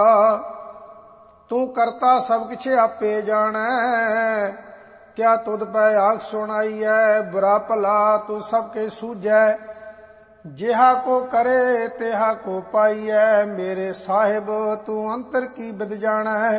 तू करता सब किछ आपे जानै, क्या तुद पै आख सुनाई है। बुरा भला तू सबके सूझै, जिहा को करे तेहा को पाईऐ। मेरे साहिब तू अंतर की बिद जानै,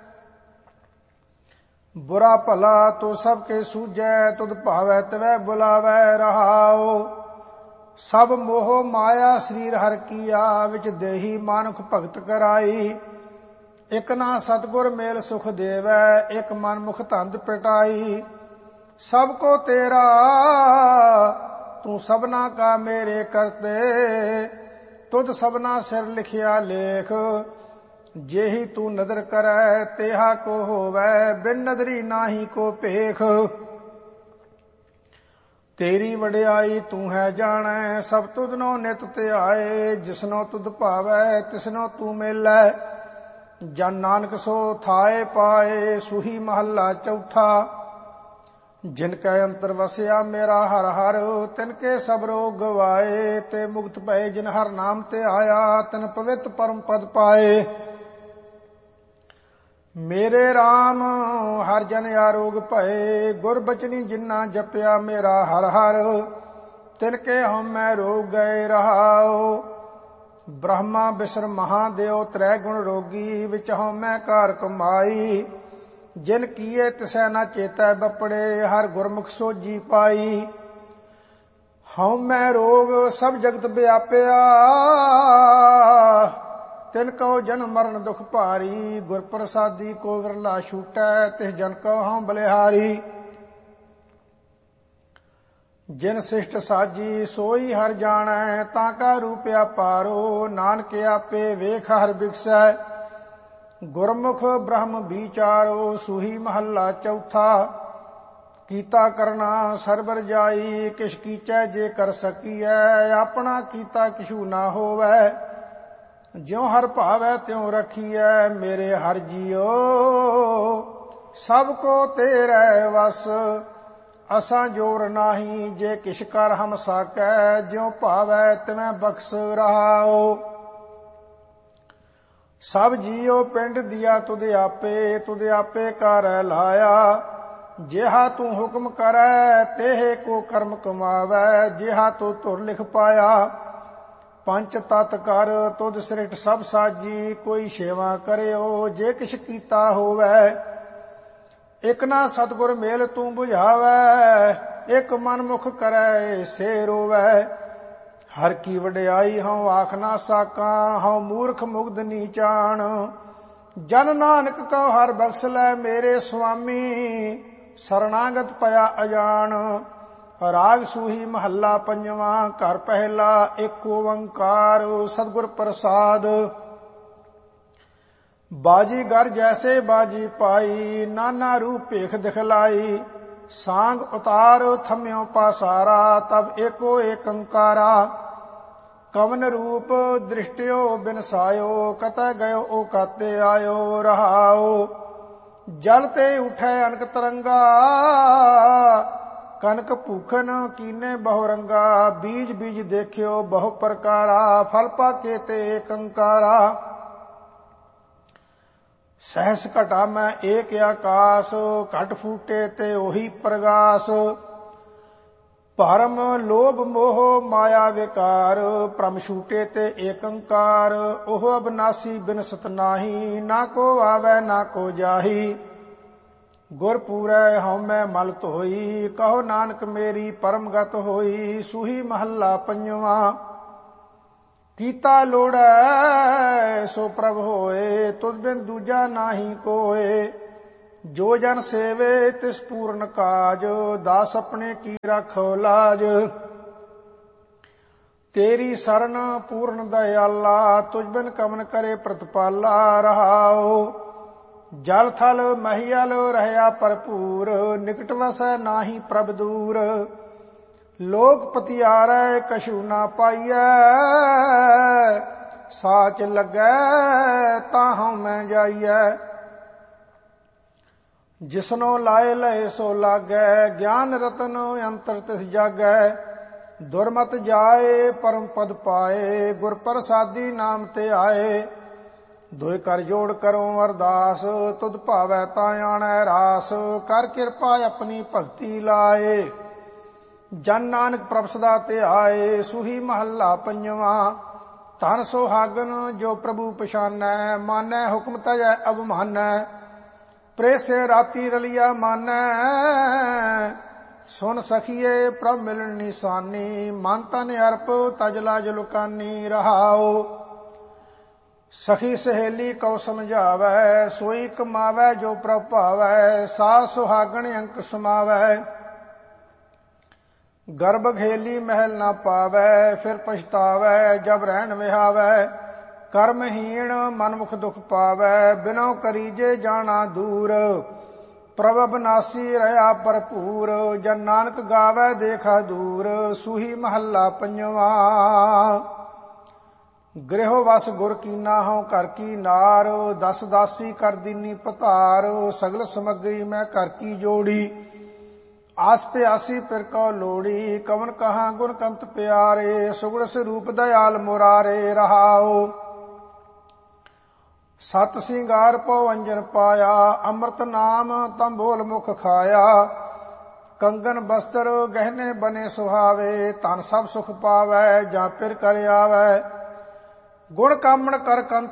बुरा भला तू सबके सूझै। तुद भावै तिवै बुलावै रहाओ, सब मोह माया शरीर हर कीया। विच देही मानुख भगत कराई, एक ना सतगुर मेल सुख देवै। एक मन मुख धंध पिटाई, सबको तेरा तू सबना का मेरे करते। तुद सबना सिर लिखिया लेख, जेही तू नदर करै तेहा को होवै। बिन नदरी नाही को पेख, तेरी वडियाई तू है जानै। सब तुदनो नित त्याए, जिसनो तुद भावै तिसनो तू मेलै। जन नानक सो थाए पाए, सूही महला चौथा। जिनके अंतर वसिया मेरा हर हर, तिनके सब रोग गवाए। ते मुक्त भये जिन हर नाम ते आया, तिन पवित परम पद पाए। मेरे राम हर जन आरोग भये, गुर बचनी जिन्ना जपया मेरा हर हर। तिनके हमै रोग गए रहाओ, ब्रह्मा विष्णु महादेव त्रै गुण रोगी। विच हमै कार कमाई, जिन कीए तिसै न चेतै बपड़े। हर गुरमुख सोजी पाई, हऊँ मैं रोग सब जगत व्यापया। तिन कहो जन मरण दुख भारी, गुर प्रसादी को विरला छूटै। तिस जन कहो हऊँ बलिहारी, जिन शिष्ट साजी सोई हर जानै। ताका रूप अपारो, नानक आपे वेख हर बिगसै। गुरमुख ब्रह्म विचारो, सूही महला चौथा। कीता करना सरबर जाई, किश कीचै जे कर सकीऐ। अपना कीता किशु ना होवै, ज्यों हर भावै त्यों रखीऐ। मेरे हर जियो सबको तेरे वस, असां जोर नाही जे किश कर हम साकै। ज्यों भावै तिवें बख्श रहाओ, सब जियो पिंड दिया तुद आपे कर लाया। जिहा तू हुक्म करै तेहे को कर्म कमावै। जिहा तू धुर लिख पाया, पंच तत कर तुद सृष्ट सब साजी। कोई सेवा करियो जे किछ कीता होवै, एक ना सतगुर मेल तू बुझावै। एक मन मुख करै से रोवै, हर की वडियाई हऊँ आख ना साकां। हऊँ मूर्ख मुग्ध नीचान, जन नानक कहो हर बख्श लै। मेरे स्वामी शरणागत पया अजान। राग सूही महला पंजवा, घर पहला एक ओंकार। सतगुर प्रसाद बाजी घर जैसे बाजी पाई, नाना रूप भेख दिखलाई। सांग उतार थम्यो पासारा, तब एको एक अंकारा। कवन रूप दृष्टियो बिनसायो, कतै गयो ओ काते आयो रहाओ। जलते उठै अनक तरंगा, कनक भूखन कीने बहु रंगा। बीज बीज देखियो बहु प्रकारा, फल पाके ते एक अंकारा। सहस घटा में एक आकाश, घट फूटे ते ओही प्रगास। भरम लोभ मोह माया विकार, भ्रम छूटे ते एक अंकार। ओह अबनासी बिनसत नाही, ना को आवे ना को जाही। गुर पूरै हउमै मल धोई, कहो नानक मेरी परम गत होई। सूही महला पंजवा, कीता लोड़ै सो प्रभ होए। तुद बिन दूजा नाही कोय, जो जन सेवे तिस पूर्ण काज। दास अपने की राखो लाज, तेरी सरन पूर्ण दयाला। तुझ बिन कमन करे प्रतिपाला रहाओ। जल थल महियल रहया भरपूर, निकट वसै नाही प्रभ दूर। लोक पतियारै कछु ना पाइयै, साच लगै ताहु मैं जाइयै। जिसनो लाए लए सो लागै, ज्ञान रतन अंतर तिस जागै। दुर्मत जाए परम पद पाए, गुर प्रसादी नाम ते आए। ਦੋਇ ਕਰ ਜੋੜ ਕਰੋ ਅਰਦਾਸ, ਤੁਧ ਭਾਵੈ ਤਾਂ ਆਣੈ ਰਾਸ। ਕਰ ਕਿਰਪਾ ਆਪਣੀ ਭਗਤੀ ਲਾਏ, ਜਨ ਨਾਨਕ ਪ੍ਰਭ ਸਦਾ ਧਿਆਏ। ਸੂਹੀ ਮਹੱਲਾ ਪੰਜਵਾਂ। ਧਨ ਸੁਹਾਗਨ ਜੋ ਪ੍ਰਭੂ ਪਛਾਨੈ, ਮਾਨੈ ਹੁਕਮ ਤਜੈ ਅਵਮਾਨੈ। ਪ੍ਰੇਸੇ ਰਾਤੀ ਰਲਿਆ ਮਾਨੈ, ਸੁਨ ਸਖੀਏ ਪ੍ਰਭ ਮਿਲਣ ਨਿਸ਼ਾਨੀ। ਮਨ ਤਨ ਅਰਪ ਤਜ ਲਾਜ ਲੁਕਾਨੀ। ਰਹਾਉ ਸਖੀ ਸਹੇਲੀ ਕਉ ਸਮਝਾਵੈ, ਸੋਈ ਕਮਾਵੈ ਜੋ ਪ੍ਰਭ ਭਾਵੈ। ਸਾਧ ਸੁਹਾਗਣ ਅੰਕ ਸਮਾਵੈ, ਗਰਭ ਘੇਲੀ ਮਹਿਲ ਨਾ ਪਾਵੈ। ਫਿਰ ਪਛਤਾਵੈ ਜਬ ਰਹਿਣ ਵਿਹਾਵੈ, ਕਰਮਹੀਣ ਮਨਮੁਖ ਦੁਖ ਪਾਵੈ। ਬਿਨਉ ਕਰੀਜੇ ਜਾਣਾ ਦੂਰ, ਪ੍ਰਭ ਅਬਨਾਸੀ ਰਹਾ ਭਰਪੂਰ। ਜਨ ਨਾਨਕ ਗਾਵੈ ਦੇਖਾ ਦੂਰ। ਸੂਹੀ ਮਹੱਲਾ ਪੰਜਵਾਂ। ਗ੍ਰਹਿ ਵਸ ਗੁਰ ਕੀਨਾ ਹਉ ਘਰ ਕੀ ਨਾਰ, ਦਸ ਦਾਸੀ ਕਰ ਦੀਨੀ ਪਧਾਰ। ਸਗਲ ਸਮੱਗਰੀ ਮੈਂ ਘਰ ਕੀ ਜੋੜੀ, ਆਸ ਪਿਆਸੀ ਪਿਰ ਕਉ ਲੋੜੀ। ਕਵਨ ਕਹਾਂ ਗੁਣ ਕੰਤ ਪਿਆਰੇ, ਸੁਗੜ ਸਰੂਪ ਦਇਆਲ ਮੁਰਾਰੇ। ਰਹਾਉ ਸਤ ਸਿੰਗਾਰ ਪਉ ਅੰਜਨ ਪਾਇਆ, ਅੰਮ੍ਰਿਤ ਨਾਮ ਤੰਬੋਲ ਮੁਖ ਖਾਇਆ। ਕੰਗਨ ਬਸਤਰ ਗਹਿਨੇ ਬਨੇ ਸੁਹਾਵੇ, ਧਨ ਸਭ ਸੁਖ ਪਾਵੈ ਜਾਂ ਪਿਰ ਕਰ ਆਵੈ। ਗੁਣ ਕਾਮਣ ਕਰ ਕੰਤ